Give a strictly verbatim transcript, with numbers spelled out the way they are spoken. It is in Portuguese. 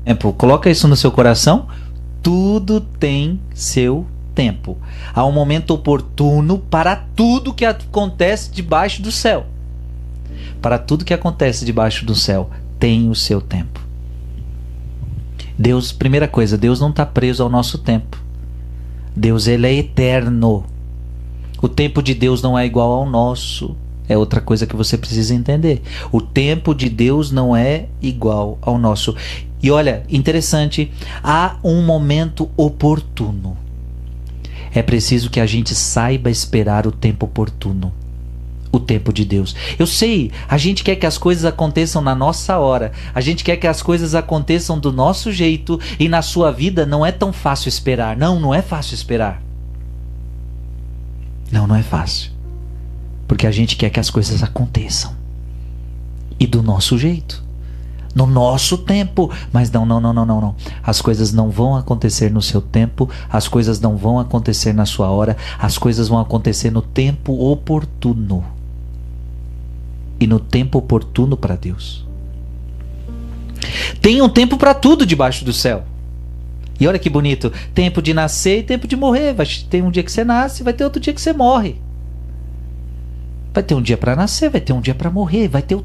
tempo. Coloca isso no seu coração. Tudo tem seu tempo. Há um momento oportuno para tudo que acontece debaixo do céu. Para tudo que acontece debaixo do céu, tem o seu tempo. Deus, primeira coisa, Deus não está preso ao nosso tempo. Deus, ele é eterno. O tempo de Deus não é igual ao nosso. É outra coisa que você precisa entender. O tempo de Deus não é igual ao nosso. E olha, interessante, há um momento oportuno. É preciso que a gente saiba esperar o tempo oportuno. O tempo de Deus. Eu sei, a gente quer que as coisas aconteçam na nossa hora. A gente quer que as coisas aconteçam do nosso jeito. E na sua vida não é tão fácil esperar. Não, não é fácil esperar. Não, não é fácil. Porque a gente quer que as coisas aconteçam. E do nosso jeito. No nosso tempo. Mas não, não, não, não, não, não. As coisas não vão acontecer no seu tempo. As coisas não vão acontecer na sua hora. As coisas vão acontecer no tempo oportuno. E no tempo oportuno para Deus. Tem um tempo para tudo debaixo do céu. E olha que bonito. Tempo de nascer e tempo de morrer. Vai ter um dia que você nasce, vai ter outro dia que você morre. Vai ter um dia para nascer, vai ter um dia para morrer, vai ter o